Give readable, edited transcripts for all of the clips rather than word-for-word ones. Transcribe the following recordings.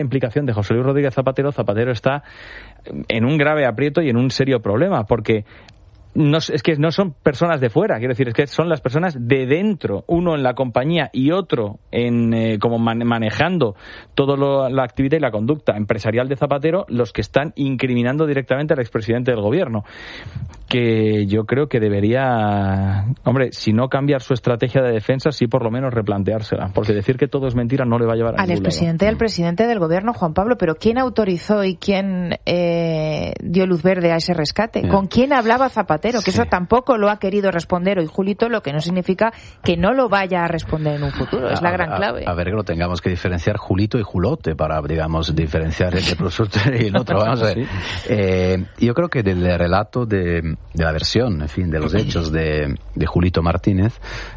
implicación de José Luis Rodríguez Zapatero, Zapatero está en un grave aprieto y en un serio problema, porque es que no son personas de fuera, quiero decir, es que son las personas de dentro, uno en la compañía y otro como manejando toda la actividad y la conducta empresarial de Zapatero, los que están incriminando directamente al expresidente del gobierno, que yo creo que debería, si no cambiar su estrategia de defensa, sí por lo menos replanteársela, porque decir que todo es mentira no le va a llevar a ningún lado. Al expresidente y al presidente del gobierno, Juan Pablo, pero ¿quién autorizó y quién dio luz verde a ese rescate? ¿Con quién hablaba Zapatero? Que eso tampoco lo ha querido responder hoy Julito, lo que no significa que no lo vaya a responder en un futuro. Es la gran clave. A ver, que lo tengamos que diferenciar Julito y Julote para, digamos, diferenciar el de Prosulter y el otro. Vamos a ver. Sí. Yo creo que del relato de la versión, en fin, de los hechos de Julito Martínez,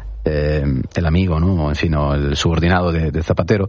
el amigo, ¿no? En fin, el subordinado de Zapatero,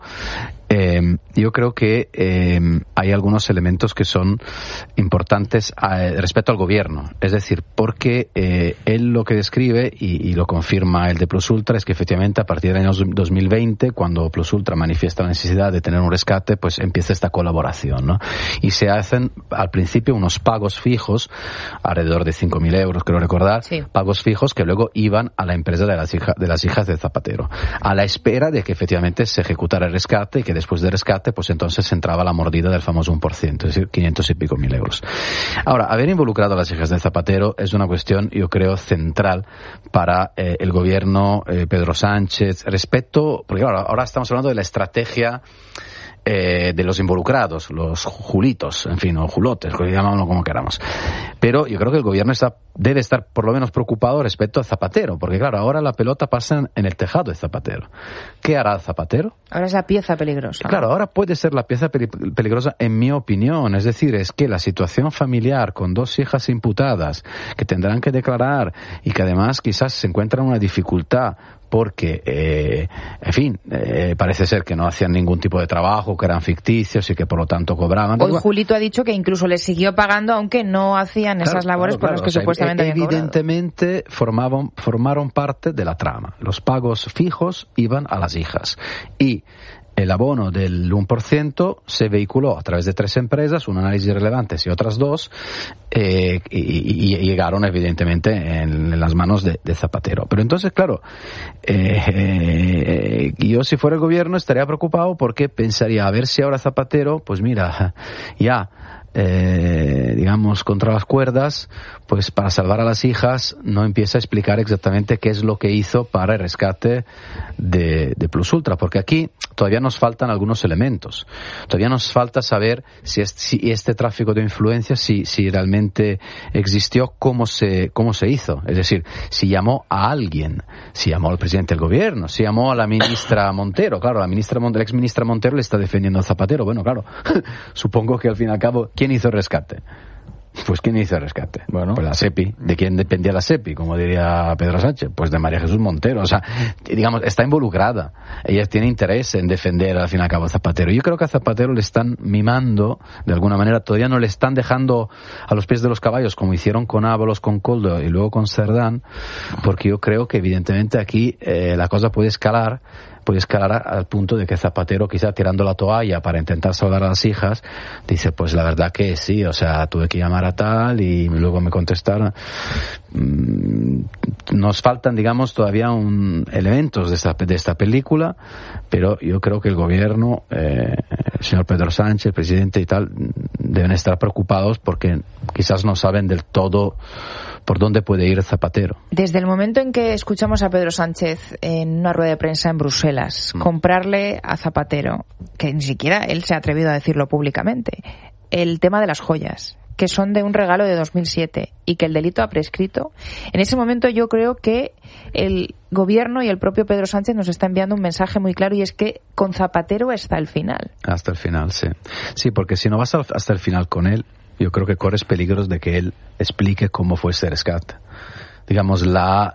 yo creo que hay algunos elementos que son importantes respecto al gobierno. Es decir, porque él lo que describe, y lo confirma el de Plus Ultra, es que efectivamente a partir del año 2020, cuando Plus Ultra manifiesta la necesidad de tener un rescate, pues empieza esta colaboración, ¿no? Y se hacen al principio unos pagos fijos, alrededor de 5.000 euros, creo recordar, sí. Pagos fijos que luego iban a la empresa de las hijas de Zapatero, a la espera de que efectivamente se ejecutara el rescate y que después del rescate, pues entonces entraba la mordida del famoso 1%, es decir, 500 y pico mil euros. Ahora, haber involucrado a las hijas de Zapatero es una cuestión, yo creo, central para el gobierno Pedro Sánchez, porque ahora estamos hablando de la estrategia de los involucrados, los julitos, en fin, o julotes, llamámoslo como queramos. Pero yo creo que el gobierno debe estar por lo menos preocupado respecto a Zapatero, porque claro, ahora la pelota pasa en el tejado de Zapatero. ¿Qué hará Zapatero? Ahora es la pieza peligrosa. Claro, ahora puede ser la pieza peligrosa en mi opinión, es decir, es que la situación familiar con 2 hijas imputadas que tendrán que declarar y que además quizás se encuentran en una dificultad porque, en fin, parece ser que no hacían ningún tipo de trabajo, que eran ficticios y que por lo tanto cobraban. Hoy Julito ha dicho que incluso les siguió pagando aunque no hacían esas labores por las que supuestamente habían cobrado. Evidentemente formaron parte de la trama. Los pagos fijos iban a las hijas y el abono del 1% se vehiculó a través de 3 empresas, un análisis relevantes y otras 2, y llegaron evidentemente en las manos de Zapatero. Pero entonces, claro, yo si fuera el gobierno estaría preocupado porque pensaría, a ver si ahora Zapatero, pues mira, ya digamos, contra las cuerdas, pues para salvar a las hijas no empieza a explicar exactamente qué es lo que hizo para el rescate de Plus Ultra, porque aquí todavía nos faltan algunos elementos. Todavía nos falta saber si este tráfico de influencias, si realmente existió, cómo se hizo. Es decir, si llamó a alguien, si llamó al presidente del gobierno, si llamó a la ministra Montero. Claro, la ex ministra Montero le está defendiendo a Zapatero. Bueno, claro, supongo que al fin y al cabo, ¿quién hizo el rescate? Pues ¿quién hizo el rescate? Bueno, pues la SEPI. ¿De quién dependía la SEPI? Como diría Pedro Sánchez. Pues de María Jesús Montero. O sea, digamos, está involucrada. Ella tiene interés en defender al fin y al cabo a Zapatero. Yo creo que a Zapatero le están mimando, de alguna manera, todavía no le están dejando a los pies de los caballos, como hicieron con Ábalos, con Koldo y luego con Cerdán, porque yo creo que evidentemente aquí la cosa puede escalar al punto de que Zapatero, quizá tirando la toalla para intentar salvar a las hijas, dice, pues la verdad que sí, o sea, tuve que llamar a tal y luego me contestaron. Nos faltan, digamos, todavía elementos de esta película, pero yo creo que el gobierno, el señor Pedro Sánchez, el presidente y tal, deben estar preocupados porque quizás no saben del todo por dónde puede ir Zapatero. Desde el momento en que escuchamos a Pedro Sánchez en una rueda de prensa en Bruselas comprarle a Zapatero, que ni siquiera él se ha atrevido a decirlo públicamente, el tema de las joyas, que son de un regalo de 2007 y que el delito ha prescrito, en ese momento yo creo que el gobierno y el propio Pedro Sánchez nos está enviando un mensaje muy claro, y es que con Zapatero hasta el final. Hasta el final, sí. Sí, porque si no vas hasta el final con él, yo creo que corres peligros de que él explique cómo fue ese rescate. Digamos, la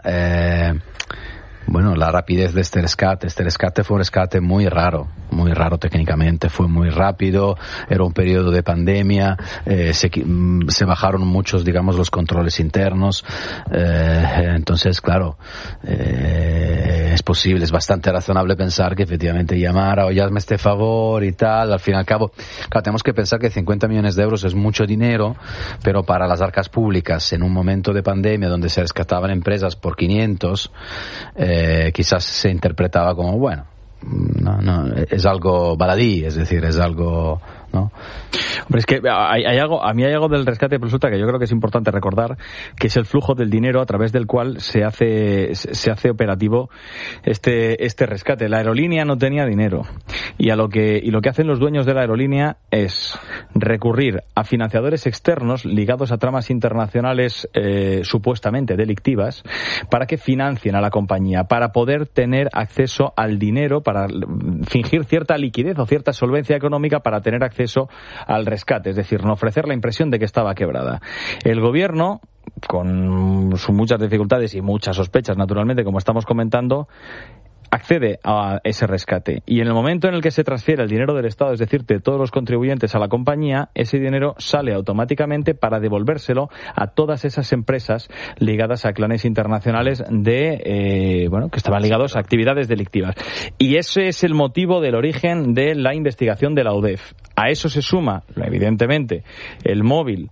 rapidez de este rescate fue un rescate muy raro técnicamente, fue muy rápido, era un periodo de pandemia, se bajaron muchos, digamos, los controles internos, entonces, claro, es posible, es bastante razonable pensar que efectivamente llamara o hazme este favor y tal, al fin y al cabo, claro, tenemos que pensar que 50 millones de euros es mucho dinero, pero para las arcas públicas en un momento de pandemia donde se rescataban empresas por 500, quizás se interpretaba como, bueno, no, es algo baladí, es decir, es algo, ¿no? Hombre, es que a mí hay algo del rescate Plus Ultra que yo creo que es importante recordar, que es el flujo del dinero a través del cual se hace operativo este rescate. La aerolínea no tenía dinero y lo que hacen los dueños de la aerolínea es recurrir a financiadores externos ligados a tramas internacionales supuestamente delictivas para que financien a la compañía, para poder tener acceso al dinero, para fingir cierta liquidez o cierta solvencia económica para tener acceso al rescate, es decir, no ofrecer la impresión de que estaba quebrada. El gobierno, con sus muchas dificultades y muchas sospechas, naturalmente, como estamos comentando, accede a ese rescate. Y en el momento en el que se transfiere el dinero del Estado, es decir, de todos los contribuyentes a la compañía, ese dinero sale automáticamente para devolvérselo a todas esas empresas ligadas a clanes internacionales que estaban ligados a actividades delictivas. Y ese es el motivo del origen de la investigación de la UDEF. A eso se suma, evidentemente, el móvil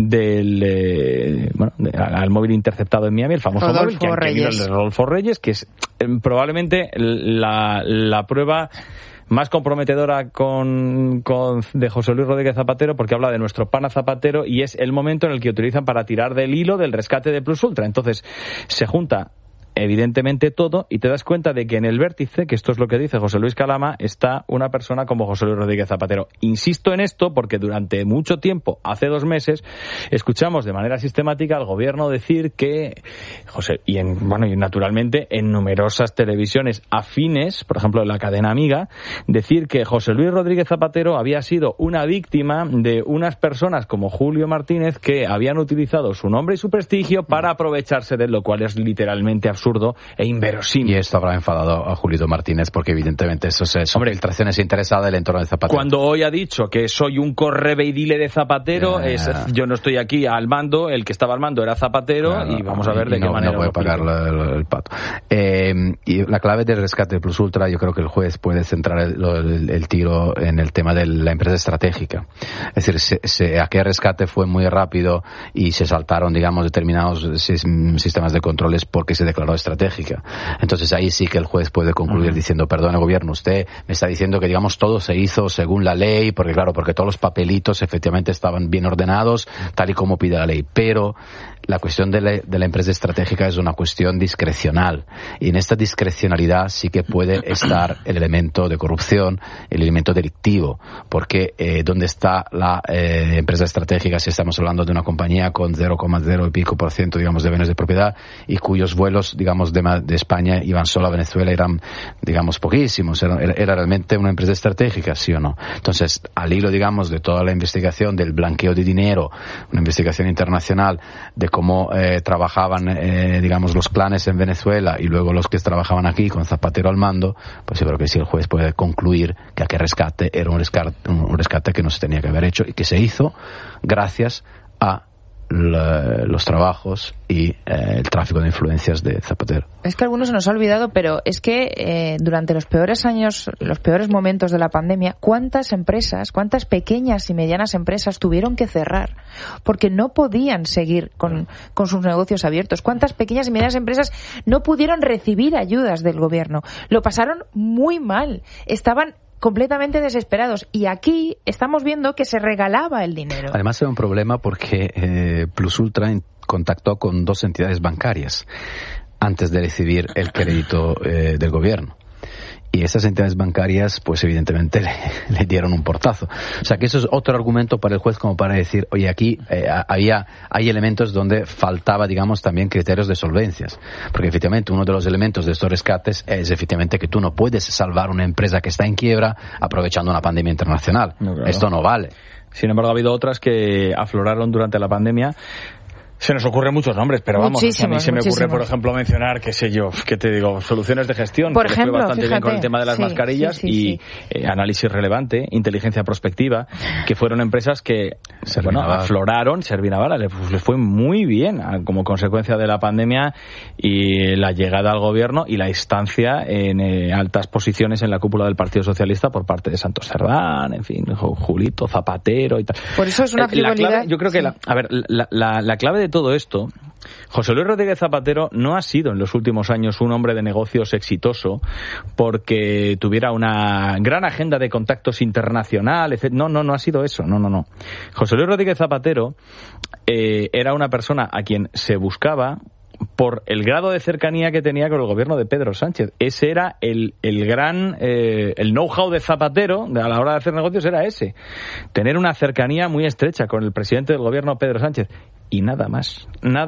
al móvil interceptado en Miami, el famoso móvil que han querido, el de Rodolfo Reyes, que es probablemente la prueba más comprometedora de José Luis Rodríguez Zapatero, porque habla de nuestro pana Zapatero y es el momento en el que utilizan para tirar del hilo del rescate de Plus Ultra. Entonces se junta evidentemente todo y te das cuenta de que en el vértice, que esto es lo que dice José Luis Calama, está una persona como José Luis Rodríguez Zapatero. Insisto en esto porque durante mucho tiempo, hace 2 meses, escuchamos de manera sistemática al gobierno decir que y naturalmente en numerosas televisiones afines, por ejemplo en la cadena Amiga, decir que José Luis Rodríguez Zapatero había sido una víctima de unas personas como Julio Martínez que habían utilizado su nombre y su prestigio para aprovecharse de él, lo cual es literalmente absurdo e inverosímil. Y esto habrá enfadado a Julio Martínez porque evidentemente eso son filtraciones interesadas del entorno de Zapatero. Cuando hoy ha dicho que soy un correveidile de Zapatero, yo no estoy aquí al mando, el que estaba al mando era Zapatero, y vamos a ver de qué manera no puede pagar el pato. Y la clave del rescate de Plus Ultra, yo creo que el juez puede centrar el tiro en el tema de la empresa estratégica. Es decir, aquel rescate fue muy rápido y se saltaron, digamos, determinados sistemas de controles porque se declaró estratégica. Entonces ahí sí que el juez puede concluir diciendo, perdone gobierno, usted me está diciendo que digamos todo se hizo según la ley, porque todos los papelitos efectivamente estaban bien ordenados, tal y como pide la ley, pero la cuestión de la empresa estratégica es una cuestión discrecional y en esta discrecionalidad sí que puede estar el elemento de corrupción, el elemento delictivo, porque ¿dónde está la empresa estratégica si estamos hablando de una compañía con 0,0 y pico % digamos de bienes de propiedad y cuyos vuelos digamos de España iban solo a Venezuela, eran digamos poquísimos, era realmente una empresa estratégica, sí o no? Entonces al hilo digamos de toda la investigación del blanqueo de dinero, una investigación internacional de cómo trabajaban digamos los clanes en Venezuela y luego los que trabajaban aquí con Zapatero al mando, pues yo creo que sí el juez puede concluir que aquel rescate era un rescate que no se tenía que haber hecho y que se hizo gracias a los trabajos y el tráfico de influencias de Zapatero. Es que algunos se nos ha olvidado, pero es que durante los peores años, los peores momentos de la pandemia, ¿cuántas pequeñas y medianas empresas tuvieron que cerrar? Porque no podían seguir con sus negocios abiertos. ¿Cuántas pequeñas y medianas empresas no pudieron recibir ayudas del gobierno? Lo pasaron muy mal. Estaban completamente desesperados y aquí estamos viendo que se regalaba el dinero. Además era un problema porque Plus Ultra contactó con 2 entidades bancarias antes de recibir el crédito del gobierno. Y esas entidades bancarias, pues evidentemente le dieron un portazo. O sea que eso es otro argumento para el juez como para decir, oye, aquí hay elementos donde faltaba, digamos, también criterios de solvencias. Porque efectivamente uno de los elementos de estos rescates es efectivamente que tú no puedes salvar una empresa que está en quiebra aprovechando una pandemia internacional. No, claro. Esto no vale. Sin embargo, ha habido otras que afloraron durante la pandemia Se nos ocurren muchos nombres, pero vamos, a mí se me ocurre, por ejemplo, mencionar, qué sé yo, qué te digo, soluciones de gestión, por que ejemplo, le fue bastante fíjate, bien con el tema de las mascarillas y análisis relevante, inteligencia prospectiva, que fueron empresas que afloraron, Servinavar les fue muy bien como consecuencia de la pandemia y la llegada al gobierno y la estancia en altas posiciones en la cúpula del Partido Socialista por parte de Santos Cerdán, en fin, Julito, Zapatero y tal. Por eso es una frivolidad. Yo creo que la clave de todo esto, José Luis Rodríguez Zapatero no ha sido en los últimos años un hombre de negocios exitoso porque tuviera una gran agenda de contactos internacionales. No ha sido eso. No. José Luis Rodríguez Zapatero era una persona a quien se buscaba por el grado de cercanía que tenía con el gobierno de Pedro Sánchez. Ese era el gran el know-how de Zapatero a la hora de hacer negocios, era ese. Tener una cercanía muy estrecha con el presidente del gobierno, Pedro Sánchez. Y nada más.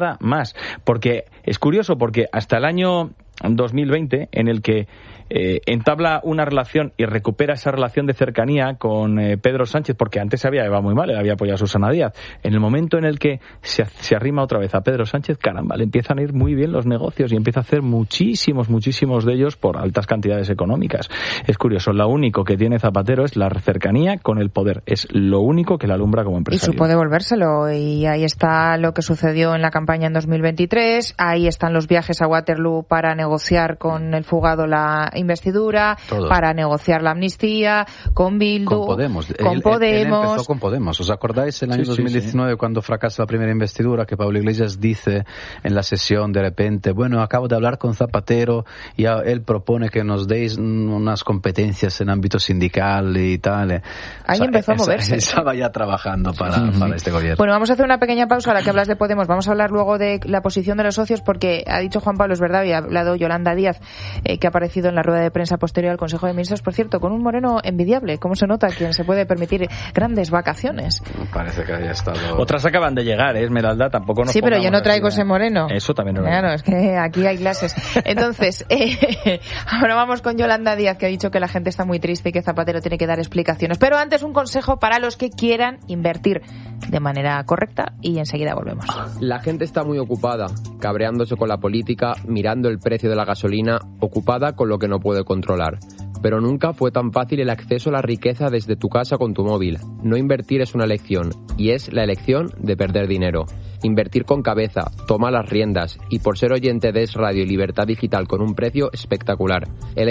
Porque es curioso, porque hasta el año 2020, en el que entabla una relación y recupera esa relación de cercanía con Pedro Sánchez, porque antes se había llevado muy mal, le había apoyado a Susana Díaz. En el momento en el que se arrima otra vez a Pedro Sánchez, caramba, le empiezan a ir muy bien los negocios y empieza a hacer muchísimos de ellos por altas cantidades económicas. Es curioso, lo único que tiene Zapatero es la cercanía con el poder. Es lo único que le alumbra como empresario. Y supo devolvérselo, y ahí está lo que sucedió en la campaña en 2023, ahí están los viajes a Waterloo para negociar con el fugado la investidura, todo. Para negociar la amnistía, con Bildu, con Podemos. Él empezó con Podemos. ¿Os acordáis el año 2019 cuando fracasa la primera investidura, que Pablo Iglesias dice en la sesión de repente, bueno, acabo de hablar con Zapatero y él propone que nos deis unas competencias en ámbito sindical y tal? Ahí empezó a moverse. Estaba ya trabajando para este gobierno. Bueno, vamos a hacer una pequeña pausa a la que hablas de Podemos. Vamos a hablar luego de la posición de los socios, porque ha dicho Juan Pablo, es verdad, y ha hablado Yolanda Díaz, que ha aparecido en la rueda de prensa posterior al Consejo de Ministros, por cierto, con un moreno envidiable. ¿Cómo se nota quien se puede permitir grandes vacaciones? Parece que haya estado... Otras acaban de llegar, Esmeralda, tampoco nos... Sí, pero yo no traigo ese moreno. Eso también no. Claro, es que aquí hay clases. Entonces, ahora vamos con Yolanda Díaz, que ha dicho que la gente está muy triste y que Zapatero tiene que dar explicaciones. Pero antes, un consejo para los que quieran invertir de manera correcta, y enseguida volvemos. La gente está muy ocupada, cabreándose con la política, mirando el precio de la gasolina, ocupada con lo que no puede controlar. Pero nunca fue tan fácil el acceso a la riqueza desde tu casa con tu móvil. No invertir es una elección, y es la elección de perder dinero. Invertir con cabeza, toma las riendas, y por ser oyente de Es Radio y Libertad Digital con un precio espectacular.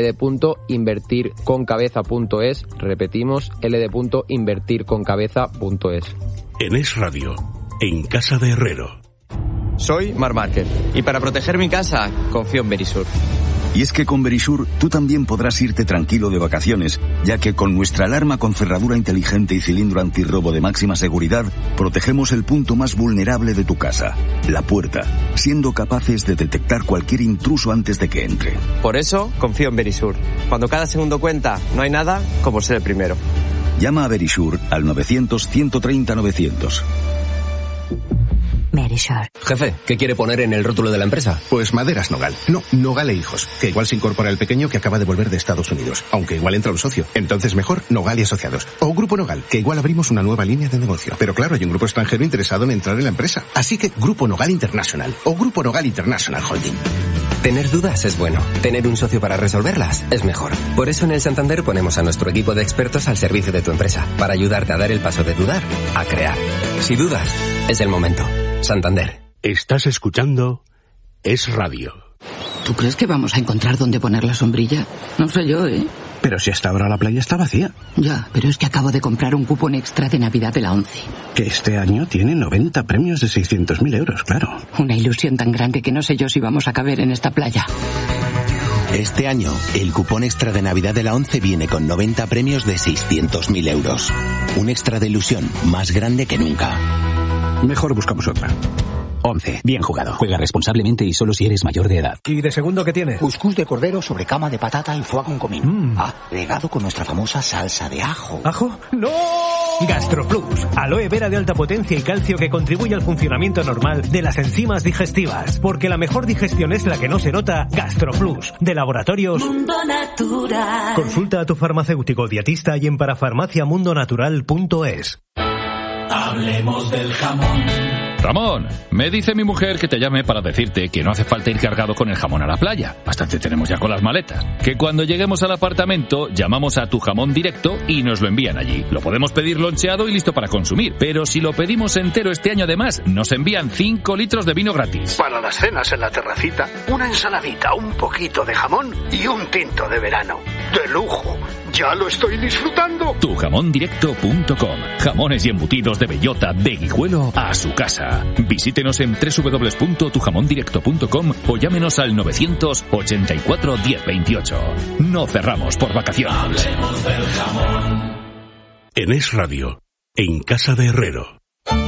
ld.invertirconcabeza.es, repetimos, ld.invertirconcabeza.es. En Es Radio, en Casa de Herrero. Soy Marc Márquez, y para proteger mi casa, confío en Verisur. Y es que con Verisur tú también podrás irte tranquilo de vacaciones, ya que con nuestra alarma con cerradura inteligente y cilindro antirrobo de máxima seguridad, protegemos el punto más vulnerable de tu casa, la puerta, siendo capaces de detectar cualquier intruso antes de que entre. Por eso, confío en Verisur. Cuando cada segundo cuenta, no hay nada como ser el primero. Llama a Verisur al 900-130-900. Verisur. Jefe, ¿qué quiere poner en el rótulo de la empresa? Pues Maderas Nogal. No, Nogal e Hijos. Que igual se incorpora el pequeño que acaba de volver de Estados Unidos. Aunque igual entra un socio. Entonces mejor Nogal y Asociados. O Grupo Nogal, que igual abrimos una nueva línea de negocio. Pero claro, hay un grupo extranjero interesado en entrar en la empresa. Así que Grupo Nogal International. O Grupo Nogal International Holding. Tener dudas es bueno. Tener un socio para resolverlas es mejor. Por eso en el Santander ponemos a nuestro equipo de expertos al servicio de tu empresa. Para ayudarte a dar el paso de dudar a crear. Si dudas, es el momento. Santander. Estás escuchando Es Radio. ¿Tú crees que vamos a encontrar dónde poner la sombrilla? No sé yo, ¿eh? Pero si hasta ahora la playa está vacía. Ya, pero es que acabo de comprar un cupón extra de Navidad de la ONCE. Que este año tiene 90 premios de 600.000 euros, claro. Una ilusión tan grande que no sé yo si vamos a caber en esta playa. Este año, el cupón extra de Navidad de la ONCE viene con 90 premios de 600.000 euros. Un extra de ilusión más grande que nunca. Mejor buscamos otra. 11. Bien jugado. Juega responsablemente y solo si eres mayor de edad. ¿Y de segundo qué tiene? Cuscús de cordero sobre cama de patata y foie con comino. Agregado con nuestra famosa salsa de ajo. ¿Ajo? ¡No! GastroPlus. Aloe vera de alta potencia y calcio que contribuye al funcionamiento normal de las enzimas digestivas. Porque la mejor digestión es la que no se nota. GastroPlus. De Laboratorios Mundo Natural. Consulta a tu farmacéutico dietista y en parafarmaciamundonatural.es. Hablemos del jamón. Ramón, me dice mi mujer que te llame para decirte que no hace falta ir cargado con el jamón a la playa. Bastante tenemos ya con las maletas. Que cuando lleguemos al apartamento llamamos a Tu Jamón Directo y nos lo envían allí. Lo podemos pedir loncheado y listo para consumir. Pero si lo pedimos entero este año además, nos envían 5 litros de vino gratis. Para las cenas en la terracita, una ensaladita, un poquito de jamón y un tinto de verano. ¡De lujo! ¡Ya lo estoy disfrutando! Tujamondirecto.com. Jamones y embutidos de bellota, de Guijuelo a su casa. Visítenos en www.tujamondirecto.com o llámenos al 984 1028. No cerramos por vacaciones. Hablemos del jamón. En Es Radio, en Casa de Herrero.